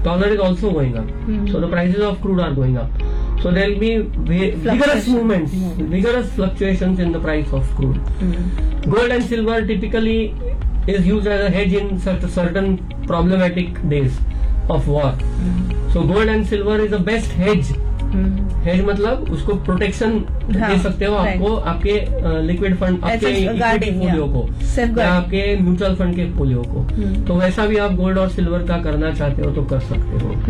dollar is also going up. So the prices of crude are going up. So there will be vigorous movements, vigorous fluctuations in the price of crude. Gold and silver typically is used as a hedge in certain problematic days of war. So gold and silver is the best hedge. Hedge मतलब उसको protection दे सकते हो आपको, आपके liquid fund, आपके equity polio को, या आपके म्यूचुअल फंड के पोलियो को. तो वैसा भी आप गोल्ड और सिल्वर का करना चाहते हो तो कर सकते हो.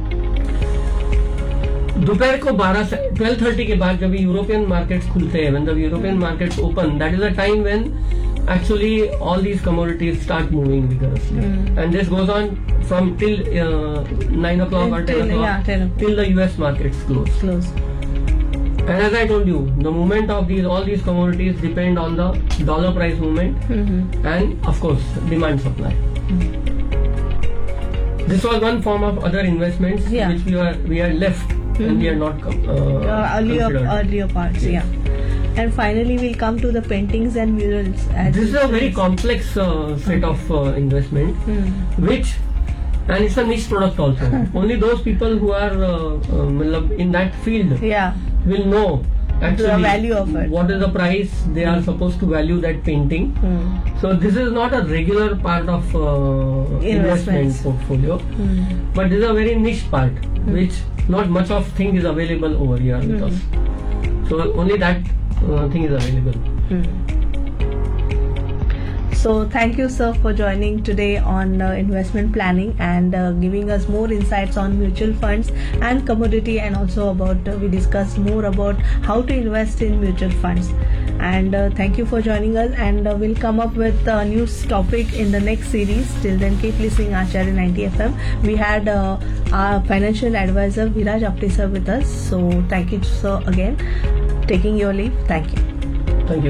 दोपहर को 12:30 के बाद जब यूरोपियन मार्केट्स खुलते हैं, when the European markets open, that is the time when actually all these commodities start moving vigorously, and this goes on from till 9 o'clock or 10 o'clock till the US markets close. And as I told you, the movement of all these commodities depend on the dollar price movement and of course demand supply. This was one form of other investments which we are left and we are not earlier parts. And finally, we'll come to the paintings and murals. This is a very complex set of investment, and it's a niche product also. Only those people who are in that field will know actually the value of it. What is the price they are supposed to value that painting. So this is not a regular part of investment portfolio, but this is a very niche part which not much of thing is available over here with us. So only that thing is available. So thank you, sir, for joining today on investment planning and giving us more insights on mutual funds and commodity, and also about we discussed more about how to invest in mutual funds. And thank you for joining us, and we'll come up with a new topic in the next series. Till then, keep listening Acharya 90 FM. We had our financial advisor Viraj Apte sir with us. So thank you, sir, again. Taking your leave. Thank you.